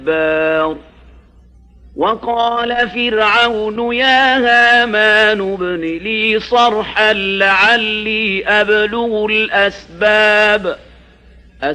الجبار. وقال فرعون يا هامان ابن لي صرحا لعلي أبلغ الأسباب